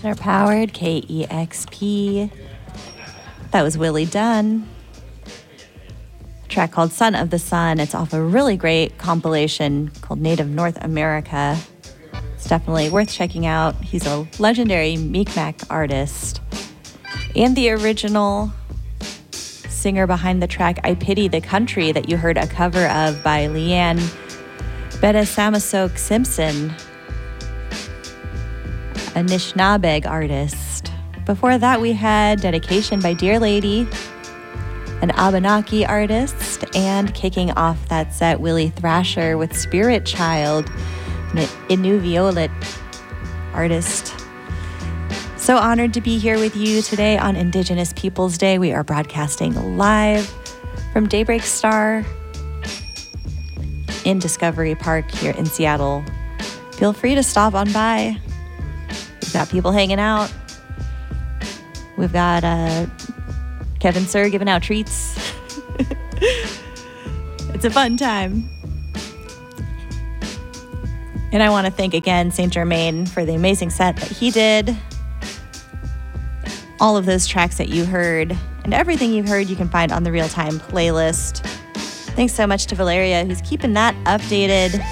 Listener powered, KEXP. That was Willie Dunn. A track called Son of the Sun. It's off a really great compilation called Native North America. It's definitely worth checking out. He's a legendary Mi'kmaq artist and the original singer behind the track I Pity the Country that you heard a cover of by Leanne Bedesamasok Simpson, a Nishnabeg artist. Before that, we had Dedication by Dear Lady, an Abenaki artist, and kicking off that set, Willie Thrasher with Spirit Child, an Inuvialuit artist. So honored to be here with you today on Indigenous Peoples Day. We are broadcasting live from Daybreak Star in Discovery Park here in Seattle. Feel free to stop on by. We've got people hanging out. We've got Kevin Sir giving out treats. It's a fun time. And I want to thank again Saint Germain for the amazing set that he did. All of those tracks that you heard and everything you've heard you can find on the Real Time playlist. Thanks so much to Valeria, who's keeping that updated